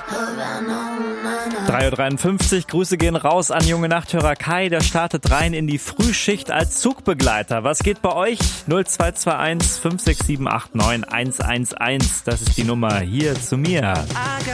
3:53 Uhr, Grüße gehen raus an junge Nachthörer Kai, der startet rein in die Frühschicht als Zugbegleiter. Was geht bei euch? 0221 56789 111, das ist die Nummer hier zu mir.